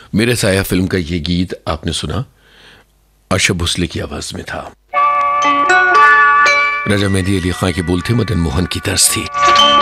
मेरे साया फिल्म का ये गीत आपने सुना, आशा भोसले की आवाज में था। रजा मेहंदी अली खां की बोल थे, मदन मोहन की तर्ज थी।